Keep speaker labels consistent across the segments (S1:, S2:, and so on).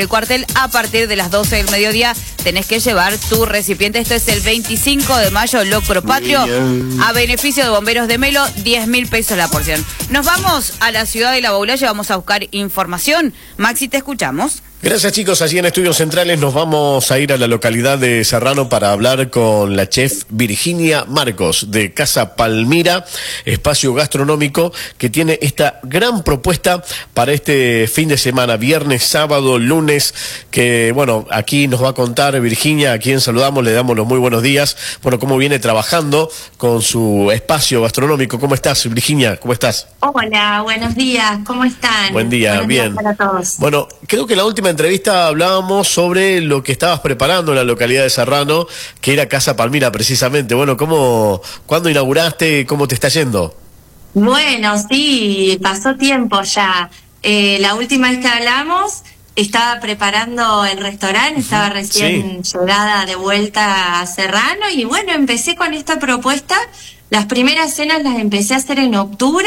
S1: El cuartel a partir de las 12 del mediodía tenés que llevar tu recipiente. Esto es el 25 de mayo, Locro Patrio, a beneficio de Bomberos de Melo, 10.000 pesos la porción. Nos vamos a la ciudad de La Baulalle, vamos a buscar información. Maxi, te escuchamos.
S2: Gracias, chicos. Allí en Estudios Centrales nos vamos a ir a la localidad de Serrano para hablar con la chef Virginia Marcos de Casa Palmira, espacio gastronómico que tiene esta gran propuesta para este fin de semana, viernes, sábado, lunes, que bueno, aquí nos va a contar Virginia, a quien saludamos, le damos los muy buenos días. Bueno, cómo viene trabajando con su espacio gastronómico. ¿Cómo estás, Virginia? ¿Cómo estás?
S3: Hola, buenos días. ¿Cómo están?
S2: Buen día,
S3: buenos
S2: bien.
S3: días para todos.
S2: Bueno, creo que la última entrevista hablábamos sobre lo que estabas preparando en la localidad de Serrano, que era Casa Palmira precisamente. Bueno, ¿cuándo inauguraste? ¿Cómo te está yendo?
S3: Bueno, sí, pasó tiempo ya. La última vez que hablamos estaba preparando el restaurante, estaba recién llegada de vuelta a Serrano y bueno, empecé con esta propuesta. Las primeras cenas las empecé a hacer en octubre.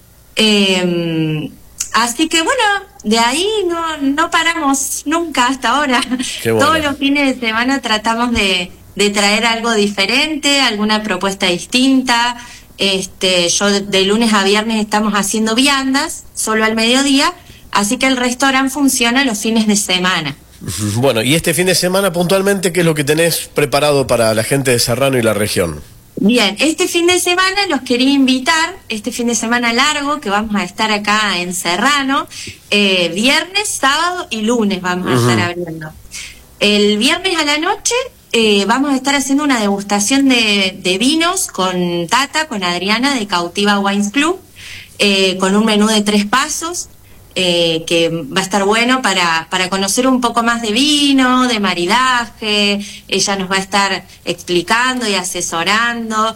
S3: Así que bueno, de ahí no paramos nunca hasta ahora. Bueno. Todos los fines de semana tratamos de traer algo diferente, alguna propuesta distinta. Yo de lunes a viernes estamos haciendo viandas, solo al mediodía, así que el restaurante funciona los fines de semana.
S2: Bueno, y este fin de semana puntualmente, ¿qué es lo que tenés preparado para la gente de Serrano y la región?
S3: Bien, este fin de semana los quería invitar, este fin de semana largo que vamos a estar acá en Serrano, viernes, sábado y lunes vamos a estar abriendo. El viernes a la noche vamos a estar haciendo una degustación de vinos con Tata, con Adriana de Cautiva Wines Club, con un menú de 3 pasos. Que va a estar bueno para conocer un poco más de vino, de maridaje. Ella nos va a estar explicando y asesorando,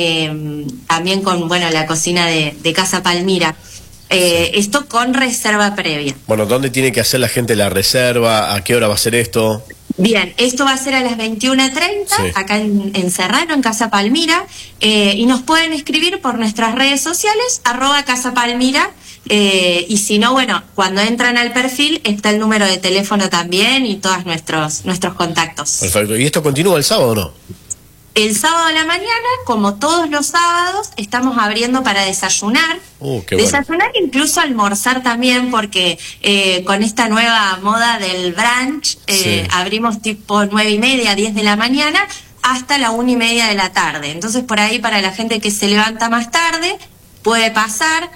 S3: también con la cocina de Casa Palmira. Esto con reserva previa.
S2: Bueno, ¿dónde tiene que hacer la gente la reserva? ¿A qué hora va a ser esto?
S3: Bien, esto va a ser a las 21:30, acá en Serrano, en Casa Palmira, y nos pueden escribir por nuestras redes sociales, @Casa Palmira, y si no, bueno, cuando entran al perfil está el número de teléfono también y todos nuestros contactos.
S2: Perfecto. ¿Y esto continúa el sábado o no?
S3: El sábado a la mañana, como todos los sábados, estamos abriendo para desayunar. Desayunar e incluso almorzar también, porque con esta nueva moda del brunch, abrimos tipo 9:30, 10 de la mañana, hasta la 1:30 de la tarde. Entonces, por ahí, para la gente que se levanta más tarde, puede pasar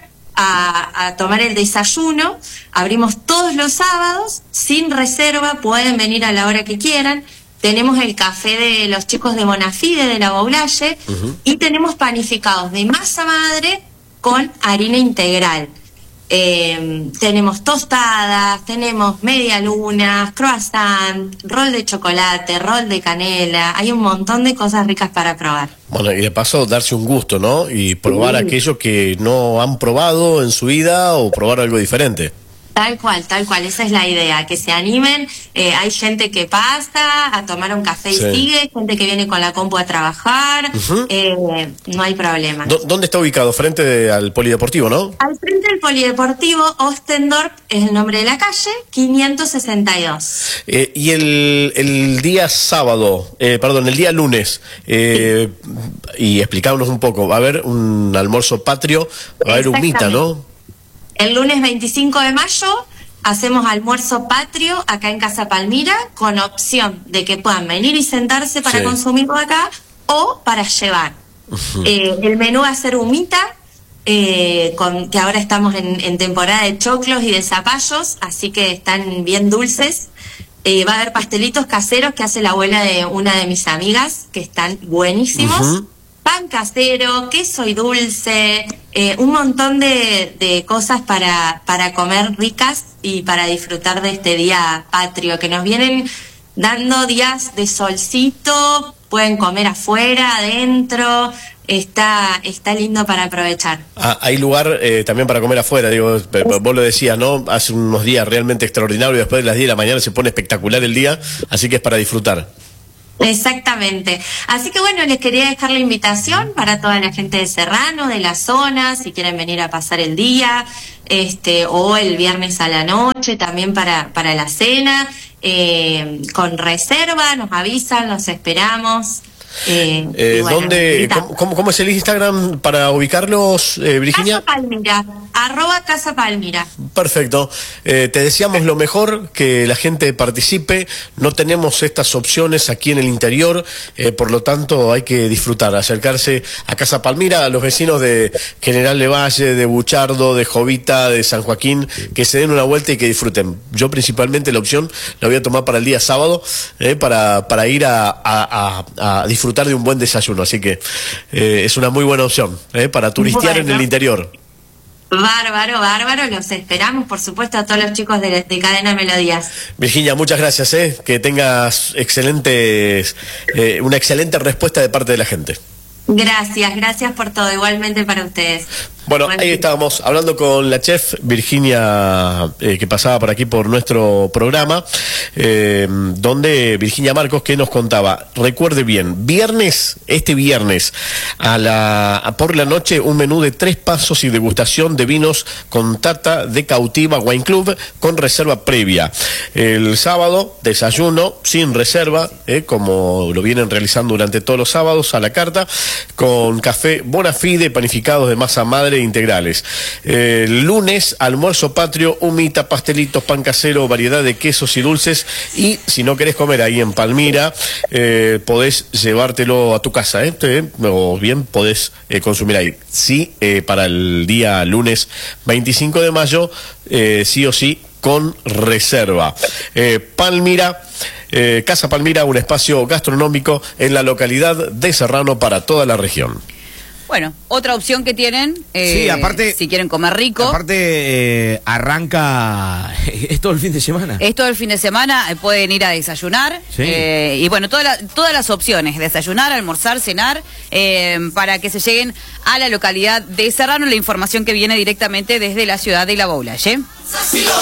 S3: a tomar el desayuno. Abrimos todos los sábados, sin reserva, pueden venir a la hora que quieran. Tenemos el café de los chicos de Bonafide, de La Baulalle, y tenemos panificados de masa madre con harina integral. Tenemos tostadas, tenemos medialunas, croissant, rol de chocolate, rol de canela. Hay un montón de cosas ricas para probar.
S2: Bueno, y de paso darse un gusto, ¿no? Y probar aquello que no han probado en su vida o probar algo diferente.
S3: Tal cual, esa es la idea, que se animen. Hay gente que pasa a tomar un café y sigue, gente que viene con la compu a trabajar, no hay problema.
S2: ¿Dónde está ubicado? Frente al Polideportivo, ¿no?
S3: Al frente del Polideportivo, Ostendorf es el nombre de la calle, 562.
S2: Y el día sábado, el día lunes, y explicámonos un poco, va a haber un almuerzo patrio, va a haber humita, ¿no?
S3: El lunes 25 de mayo hacemos almuerzo patrio acá en Casa Palmira, con opción de que puedan venir y sentarse para consumirlo acá o para llevar. El menú va a ser humita, que ahora estamos en temporada de choclos y de zapallos, así que están bien dulces. Va a haber pastelitos caseros que hace la abuela de una de mis amigas, que están buenísimos. Pan casero, queso y dulce, un montón de cosas para comer ricas y para disfrutar de este día patrio, que nos vienen dando días de solcito, pueden comer afuera, adentro, está lindo para aprovechar.
S2: Hay lugar también para comer afuera, digo, vos lo decías, ¿no? Hace unos días realmente extraordinarios, después de las 10 de la mañana se pone espectacular el día, así que es para disfrutar.
S3: Exactamente. Así que bueno, les quería dejar la invitación para toda la gente de Serrano, de la zona, si quieren venir a pasar el día, o el viernes a la noche, también para la cena, con reserva, nos avisan, los esperamos.
S2: ¿Dónde? ¿Cómo es el Instagram para ubicarlos, Virginia?
S3: Casa Palmira, @Casa Palmira.
S2: Perfecto. Te deseamos lo mejor, que la gente participe. No tenemos estas opciones aquí en el interior, por lo tanto hay que disfrutar, acercarse a Casa Palmira, a los vecinos de General Levalle, de Buchardo, de Jovita, de San Joaquín, que se den una vuelta y que disfruten. Yo principalmente la opción la voy a tomar para el día sábado, para ir a disfrutar de un buen desayuno, así que es una muy buena opción para turistear en el interior.
S3: Bárbaro, los esperamos, por supuesto, a todos los chicos de Cadena Melodías.
S2: Virginia, muchas gracias, que tengas una excelente respuesta de parte de la gente.
S3: Gracias por todo, igualmente para ustedes.
S2: Bueno, ahí estábamos hablando con la chef Virginia, que pasaba por aquí por nuestro programa, donde Virginia Marcos, que nos contaba, recuerde bien, este viernes por la noche, un menú de 3 pasos y degustación de vinos con Tata de Cautiva Wine Club con reserva previa. El sábado, desayuno sin reserva, como lo vienen realizando durante todos los sábados a la carta, con café Bonafide, panificados de masa madre integrales. Lunes, almuerzo patrio, humita, pastelitos, pan casero, variedad de quesos y dulces. Y si no querés comer ahí en Palmira, podés llevártelo a tu casa, o bien podés consumir ahí. Sí, para el día lunes 25 de mayo, sí o sí, con reserva. Palmira, Casa Palmira, un espacio gastronómico en la localidad de Serrano para toda la región.
S1: Bueno, otra opción que tienen,
S4: sí, aparte,
S1: si quieren comer rico.
S4: Aparte, arranca, es todo el fin de semana.
S1: Es todo el fin de semana, pueden ir a desayunar.
S4: Sí.
S1: Y bueno, todas las opciones, desayunar, almorzar, cenar, para que se lleguen a la localidad de Serrano. La información que viene directamente desde la ciudad de La Baula,